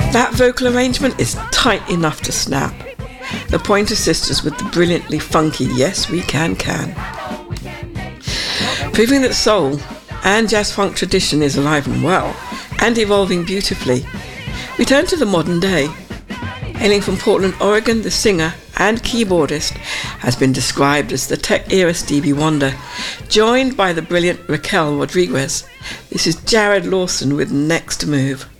That vocal arrangement is tight enough to snap. The Pointer Sisters with the brilliantly funky Yes We Can. Proving that soul and jazz funk tradition is alive and well, and evolving beautifully. We turn to the modern day. Hailing from Portland, Oregon, the singer and keyboardist has been described as the tech-era Stevie Wonder, joined by the brilliant Raquel Rodriguez. This is Jared Lawson with Next Move.